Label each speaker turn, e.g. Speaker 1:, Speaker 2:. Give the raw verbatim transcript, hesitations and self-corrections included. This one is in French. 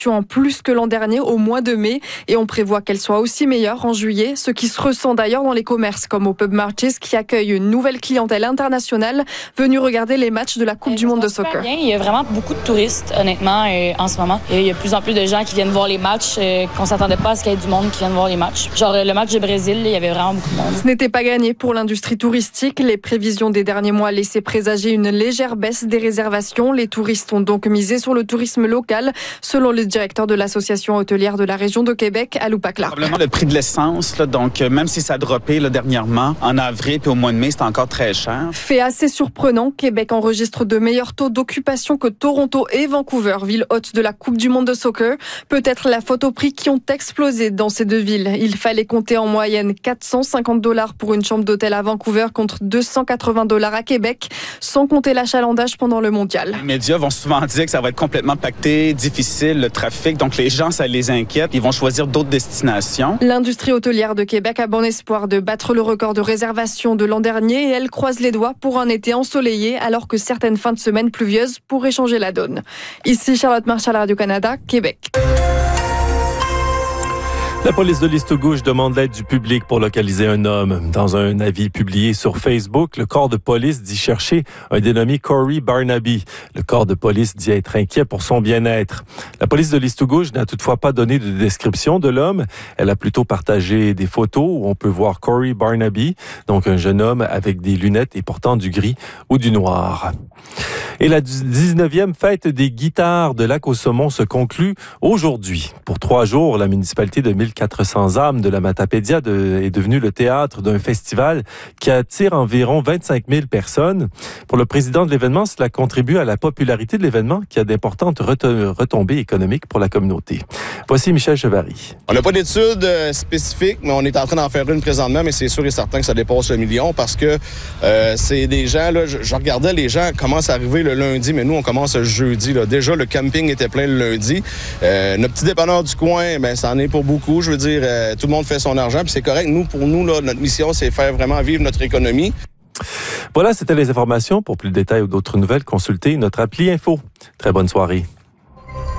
Speaker 1: en plus que l'an dernier au mois de mai et on prévoit qu'elle soit aussi meilleure en juillet, ce qui se ressent d'ailleurs dans les commerces comme au Pub Marches qui accueille une nouvelle clientèle internationale venue regarder les matchs de la Coupe
Speaker 2: Et
Speaker 1: du monde de soccer.
Speaker 2: Bien. Il y a vraiment beaucoup de touristes honnêtement et en ce moment. Et il y a de plus en plus de gens qui viennent voir les matchs et qu'on s'attendait pas à ce qu'il y ait du monde qui vienne voir les matchs. Genre le match du Brésil, il y avait vraiment beaucoup de monde.
Speaker 1: Ce n'était pas gagné pour l'industrie touristique. Les prévisions des derniers mois laissaient présager une légère baisse des réservations. Les touristes ont donc misé sur le tourisme local, selon le directeur de l'association hôtelière de la région de Québec, Alou Pacla.
Speaker 3: Probablement le prix de l'essence, là, donc même si ça a droppé là, dernièrement, en avril puis au mois de mai, c'est encore très cher.
Speaker 1: Fait assez surprenant, Québec enregistre de meilleurs taux d'occupation que Toronto et Vancouver, ville hôte de la Coupe du monde de soccer. Peut-être la faute aux prix qui ont explosé dans ces deux villes. Il fallait compter en moyenne quatre cent cinquante dollars pour une chambre d'hôtel à Vancouver contre deux cent quatre-vingts dollars à Québec, sans compter l'achalandage pendant le mondial.
Speaker 3: Les médias vont souvent dire que ça va être complètement pacté, difficile, le trafic, donc les gens, ça les inquiète. Ils vont choisir d'autres destinations.
Speaker 1: L'industrie hôtelière de Québec a bon espoir de battre le record de réservation de l'an dernier et elle croise les doigts pour un été ensoleillé alors que certaines fins de semaine pluvieuses pourraient changer la donne. Ici Charlotte Marchal, Radio-Canada, Québec.
Speaker 4: La police de Listowgauche demande l'aide du public pour localiser un homme. Dans un avis publié sur Facebook, le corps de police dit chercher un dénommé Corey Barnaby. Le corps de police dit être inquiet pour son bien-être. La police de Listowgauche n'a toutefois pas donné de description de l'homme. Elle a plutôt partagé des photos où on peut voir Corey Barnaby, donc un jeune homme avec des lunettes et portant du gris ou du noir. Et la dix-neuvième fête des guitares de Lac-au-Saumon se conclut aujourd'hui. Pour trois jours, la municipalité de mille quatre cents âmes de la Matapédia de, est devenue le théâtre d'un festival qui attire environ vingt-cinq mille personnes. Pour le président de l'événement, cela contribue à la popularité de l'événement qui a d'importantes retombées économiques pour la communauté. Voici Michel Chevary.
Speaker 5: On n'a pas d'études spécifiques, mais on est en train d'en faire une présentement, mais c'est sûr et certain que ça dépasse le million parce que euh, c'est des gens, là, je, je regardais les gens commencent à arriver le lundi, mais nous, on commence le jeudi. Là. Déjà, le camping était plein le lundi. Euh, notre petit dépanneur du coin, ben, ça en est pour beaucoup. Je veux dire, euh, tout le monde fait son argent, puis c'est correct. Nous, pour nous, là, notre mission, c'est faire vraiment vivre notre économie.
Speaker 4: Voilà, c'était les informations. Pour plus de détails ou d'autres nouvelles, consultez notre appli Info. Très bonne soirée.